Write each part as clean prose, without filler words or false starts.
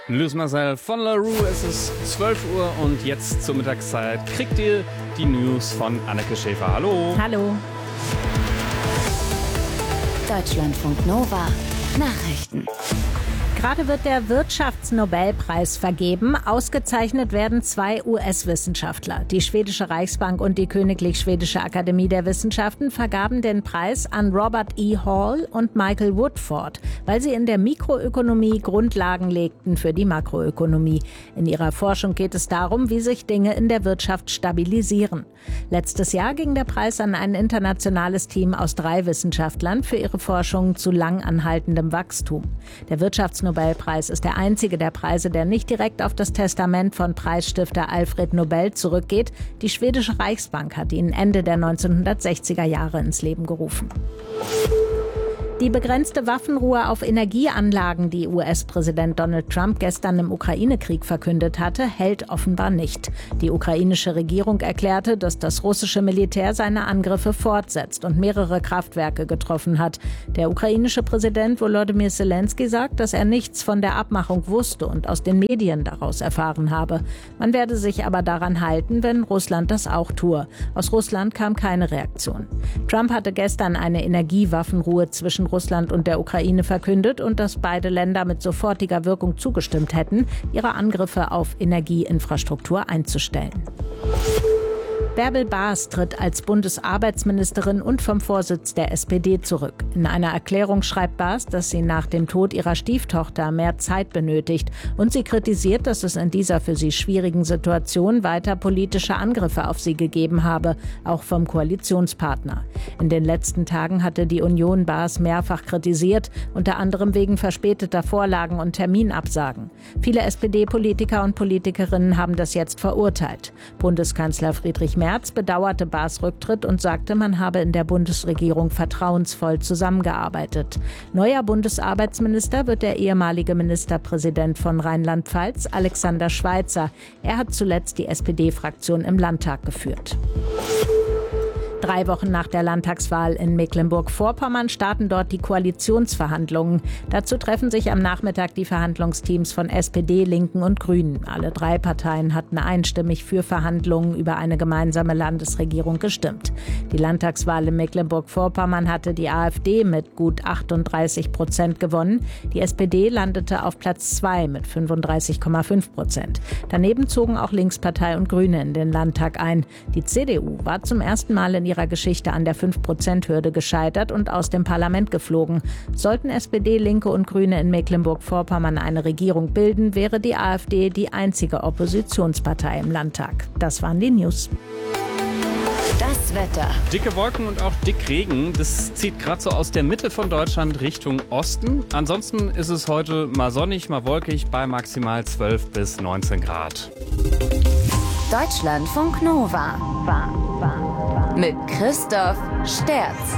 Luis Marcel von La Rue, es ist 12 Uhr und jetzt zur Mittagszeit kriegt ihr die News von Anneke Schäfer. Hallo. Hallo. Deutschlandfunk Nova Nachrichten. Gerade wird der Wirtschaftsnobelpreis vergeben. Ausgezeichnet werden 2 US-Wissenschaftler. Die Schwedische Reichsbank und die Königlich Schwedische Akademie der Wissenschaften vergaben den Preis an Robert E. Hall und Michael Woodford, weil sie in der Mikroökonomie Grundlagen legten für die Makroökonomie. In ihrer Forschung geht es darum, wie sich Dinge in der Wirtschaft stabilisieren. Letztes Jahr ging der Preis an ein internationales Team aus 3 Wissenschaftlern für ihre Forschung zu langanhaltendem Wachstum. Der Wirtschaftsnobelpreis ist der einzige der Preise, der nicht direkt auf das Testament von Preisstifter Alfred Nobel zurückgeht. Die Schwedische Reichsbank hat ihn Ende der 1960er Jahre ins Leben gerufen. Die begrenzte Waffenruhe auf Energieanlagen, die US-Präsident Donald Trump gestern im Ukraine-Krieg verkündet hatte, hält offenbar nicht. Die ukrainische Regierung erklärte, dass das russische Militär seine Angriffe fortsetzt und mehrere Kraftwerke getroffen hat. Der ukrainische Präsident Volodymyr Zelensky sagt, dass er nichts von der Abmachung wusste und aus den Medien daraus erfahren habe. Man werde sich aber daran halten, wenn Russland das auch tue. Aus Russland kam keine Reaktion. Trump hatte gestern eine Energiewaffenruhe zwischen Russland und der Ukraine verkündet und dass beide Länder mit sofortiger Wirkung zugestimmt hätten, ihre Angriffe auf Energieinfrastruktur einzustellen. Bärbel Baas tritt als Bundesarbeitsministerin und vom Vorsitz der SPD zurück. In einer Erklärung schreibt Baas, dass sie nach dem Tod ihrer Stieftochter mehr Zeit benötigt. Und sie kritisiert, dass es in dieser für sie schwierigen Situation weiter politische Angriffe auf sie gegeben habe, auch vom Koalitionspartner. In den letzten Tagen hatte die Union Baas mehrfach kritisiert, unter anderem wegen verspäteter Vorlagen und Terminabsagen. Viele SPD-Politiker und Politikerinnen haben das jetzt verurteilt. Bundeskanzler Friedrich Merz bedauerte Baas Rücktritt und sagte, man habe in der Bundesregierung vertrauensvoll zusammengearbeitet. Neuer Bundesarbeitsminister wird der ehemalige Ministerpräsident von Rheinland-Pfalz, Alexander Schweitzer. Er hat zuletzt die SPD-Fraktion im Landtag geführt. 3 Wochen nach der Landtagswahl in Mecklenburg-Vorpommern starten dort die Koalitionsverhandlungen. Dazu treffen sich am Nachmittag die Verhandlungsteams von SPD, Linken und Grünen. Alle 3 Parteien hatten einstimmig für Verhandlungen über eine gemeinsame Landesregierung gestimmt. Die Landtagswahl in Mecklenburg-Vorpommern hatte die AfD mit gut 38% gewonnen. Die SPD landete auf Platz 2 mit 35,5%. Daneben zogen auch Linkspartei und Grüne in den Landtag ein. Die CDU war zum ersten Mal in ihrer Geschichte an der 5%-Hürde gescheitert und aus dem Parlament geflogen. Sollten SPD, Linke und Grüne in Mecklenburg-Vorpommern eine Regierung bilden, wäre die AfD die einzige Oppositionspartei im Landtag. Das waren die News. Das Wetter. Dicke Wolken und auch dick Regen. Das zieht gerade so aus der Mitte von Deutschland Richtung Osten. Ansonsten ist es heute mal sonnig, mal wolkig bei maximal 12 bis 19 Grad. Deutschlandfunk Nova. Mit Christoph Sterz.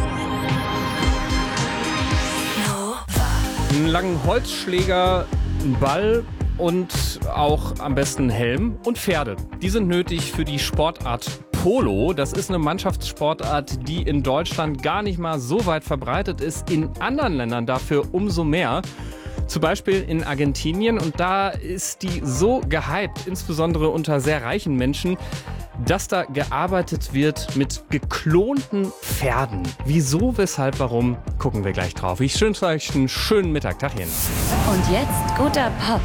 Einen langen Holzschläger, einen Ball und auch am besten einen Helm und Pferde. Die sind nötig für die Sportart Polo. Das ist eine Mannschaftssportart, die in Deutschland gar nicht mal so weit verbreitet ist. In anderen Ländern dafür umso mehr. Zum Beispiel in Argentinien. Und da ist die so gehypt, insbesondere unter sehr reichen Menschen, dass da gearbeitet wird mit geklonten Pferden. Wieso, weshalb, warum, gucken wir gleich drauf. Ich wünsche euch einen schönen Mittag. Tagchen. Und jetzt guter Pop.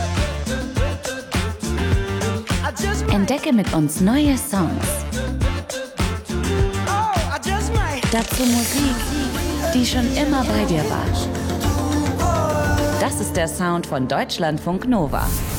Entdecke mit uns neue Songs. Dazu Musik, die schon immer bei dir war. Das ist der Sound von Deutschlandfunk Nova.